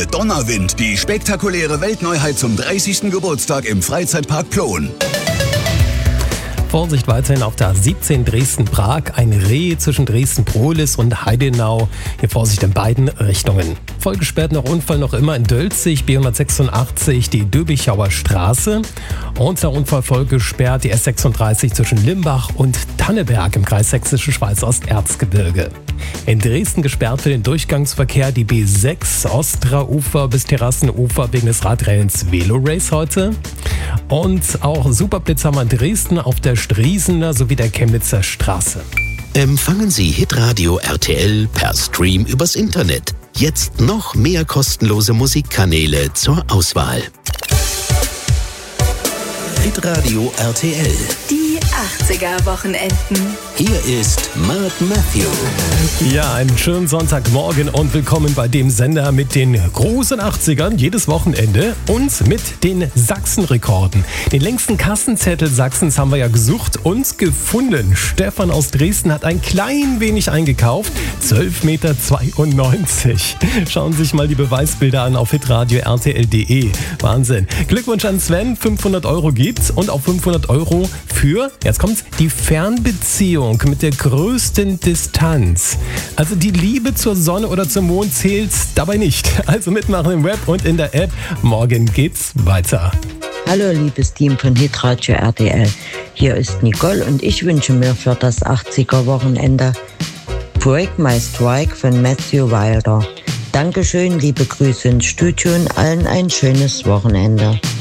Donnerwind, die spektakuläre Weltneuheit zum 30. Geburtstag im Freizeitpark Plon. Vorsicht weiterhin auf der A17 Dresden-Prag. Ein Reh zwischen Dresden-Prohlis und Heidenau. Hier Vorsicht in beiden Richtungen. Voll gesperrt nach Unfall noch immer in Dölzig, B186, die Döbichauer Straße. Und nach Unfall voll gesperrt die S36 zwischen Limbach und Tanneberg im Kreis Sächsische Schweiz Osterzgebirge. In Dresden gesperrt für den Durchgangsverkehr die B6 Ostra-Ufer bis Terrassenufer wegen des Radrennens Velo-Race heute. Und auch Superblitz haben wir in Dresden auf der Striesener sowie der Chemnitzer Straße. Empfangen Sie Hitradio RTL per Stream übers Internet. Jetzt noch mehr kostenlose Musikkanäle zur Auswahl. Hitradio RTL. Die 80er-Wochenenden. Hier ist Mark Matthew. Ja, einen schönen Sonntagmorgen und willkommen bei dem Sender mit den großen 80ern jedes Wochenende und mit den Sachsen-Rekorden. Den längsten Kassenzettel Sachsens haben wir ja gesucht und gefunden. Stefan aus Dresden hat ein klein wenig eingekauft. 12,92 Meter. Schauen Sie sich mal die Beweisbilder an auf hitradio rtl.de. Wahnsinn. Glückwunsch an Sven, 500 Euro gibt's und auch 500 Euro für, jetzt kommt's, die Fernbeziehung mit der größten Distanz. Also die Liebe zur Sonne oder zum Mond zählt dabei nicht. Also mitmachen im Web und in der App. Morgen geht's weiter. Hallo liebes Team von Hitradio RTL. Hier ist Nicole und ich wünsche mir für das 80er-Wochenende Break My Strike von Matthew Wilder. Dankeschön, liebe Grüße ins Studio und allen ein schönes Wochenende.